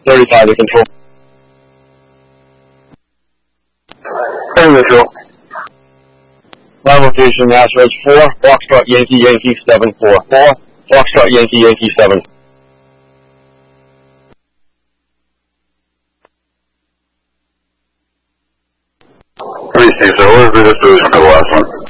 35 to control. Initial. My location, Asteroids 4, Foxtrot Yankee, Yankee 744, Foxtrot Yankee, Yankee 7. 360, what is the distribution for the last one?